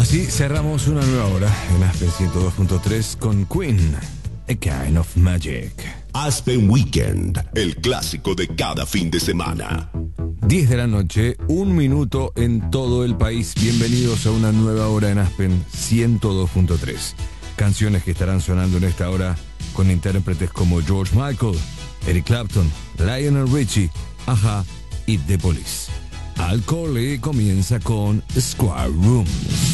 así cerramos una nueva hora en Aspen 102.3 con Queen, A Kind of Magic. Aspen Weekend, el clásico de cada fin de semana. 10 de la noche, 1 minuto en todo el país. Bienvenidos a una nueva hora en Aspen 102.3. Canciones que estarán sonando en esta hora con intérpretes como George Michael, Eric Clapton, Lionel Richie, Aja y The Police. Al Cole comienza con Square Rooms.